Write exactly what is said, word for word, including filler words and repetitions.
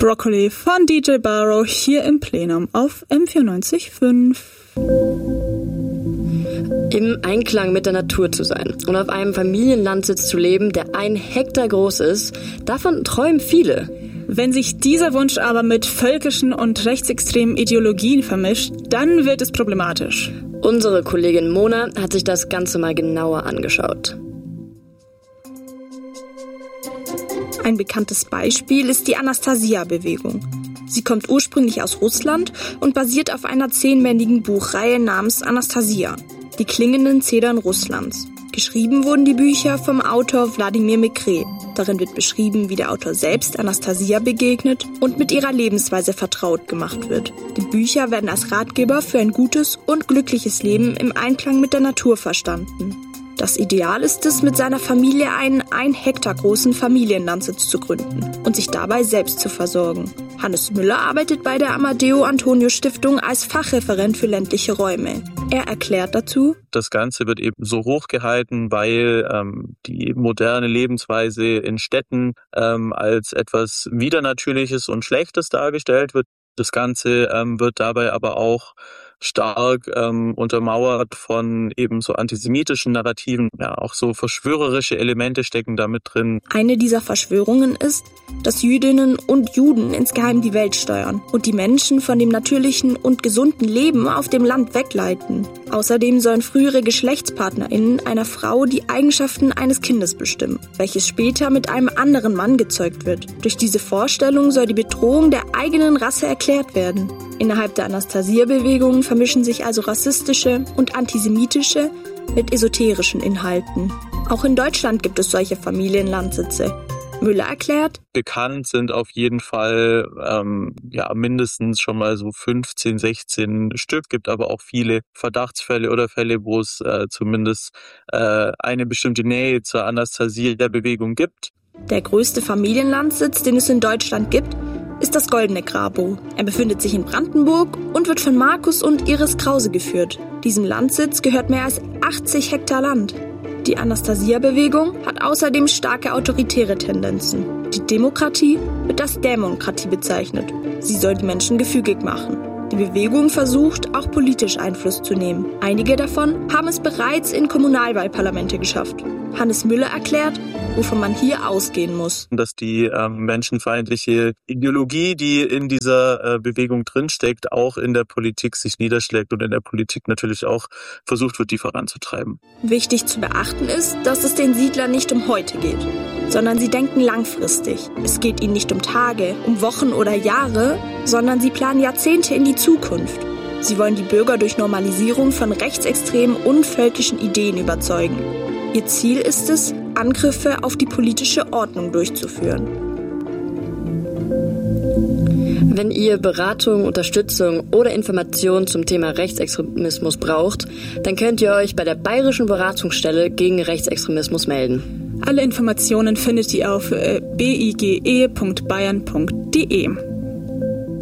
Broccoli von D J Barrow hier im Plenum auf M vierundneunzig Komma fünf. Im Einklang mit der Natur zu sein und auf einem Familienlandsitz zu leben, der ein Hektar groß ist, davon träumen viele. Wenn sich dieser Wunsch aber mit völkischen und rechtsextremen Ideologien vermischt, dann wird es problematisch. Unsere Kollegin Mona hat sich das Ganze mal genauer angeschaut. Ein bekanntes Beispiel ist die Anastasia-Bewegung. Sie kommt ursprünglich aus Russland und basiert auf einer zehnbändigen Buchreihe namens Anastasia, die klingenden Zedern Russlands. Geschrieben wurden die Bücher vom Autor Wladimir Mekre. Darin wird beschrieben, wie der Autor selbst Anastasia begegnet und mit ihrer Lebensweise vertraut gemacht wird. Die Bücher werden als Ratgeber für ein gutes und glückliches Leben im Einklang mit der Natur verstanden. Das Ideal ist es, mit seiner Familie einen ein Hektar großen Familienlandsitz zu gründen und sich dabei selbst zu versorgen. Hannes Müller arbeitet bei der Amadeo Antonio Stiftung als Fachreferent für ländliche Räume. Er erklärt dazu: Das Ganze wird eben so hochgehalten, weil ähm, die moderne Lebensweise in Städten ähm, als etwas Widernatürliches und Schlechtes dargestellt wird. Das Ganze ähm, wird dabei aber auch stark ähm, untermauert von eben so antisemitischen Narrativen. Ja, auch so verschwörerische Elemente stecken damit drin. Eine dieser Verschwörungen ist, dass Jüdinnen und Juden insgeheim die Welt steuern und die Menschen von dem natürlichen und gesunden Leben auf dem Land wegleiten. Außerdem sollen frühere GeschlechtspartnerInnen einer Frau die Eigenschaften eines Kindes bestimmen, welches später mit einem anderen Mann gezeugt wird. Durch diese Vorstellung soll die Bedrohung der eigenen Rasse erklärt werden. Innerhalb der Anastasia-Bewegung vermischen sich also rassistische und antisemitische mit esoterischen Inhalten. Auch in Deutschland gibt es solche Familienlandsitze. Müller erklärt: Bekannt sind auf jeden Fall ähm, ja mindestens schon mal so fünfzehn, sechzehn Stück, gibt aber auch viele Verdachtsfälle oder Fälle, wo es äh, zumindest äh, eine bestimmte Nähe zur Anastasia der Bewegung gibt. Der größte Familienlandsitz, den es in Deutschland gibt, ist das Goldene Grabow. Er befindet sich in Brandenburg und wird von Markus und Iris Krause geführt. Diesem Landsitz gehört mehr als achtzig Hektar Land. Die Anastasia-Bewegung hat außerdem starke autoritäre Tendenzen. Die Demokratie wird als Dämonkratie bezeichnet. Sie soll die Menschen gefügig machen. Die Bewegung versucht, auch politisch Einfluss zu nehmen. Einige davon haben es bereits in Kommunalwahlparlamente geschafft. Hannes Müller erklärt, wovon man hier ausgehen muss. Dass die ähm, menschenfeindliche Ideologie, die in dieser äh, Bewegung drinsteckt, auch in der Politik sich niederschlägt und in der Politik natürlich auch versucht wird, die voranzutreiben. Wichtig zu beachten ist, dass es den Siedlern nicht um heute geht, sondern sie denken langfristig. Es geht ihnen nicht um Tage, um Wochen oder Jahre, sondern sie planen Jahrzehnte in die Zukunft. Sie wollen die Bürger durch Normalisierung von rechtsextremen und völkischen Ideen überzeugen. Ihr Ziel ist es, Angriffe auf die politische Ordnung durchzuführen. Wenn ihr Beratung, Unterstützung oder Informationen zum Thema Rechtsextremismus braucht, dann könnt ihr euch bei der Bayerischen Beratungsstelle gegen Rechtsextremismus melden. Alle Informationen findet ihr auf bige punkt bayern punkt de.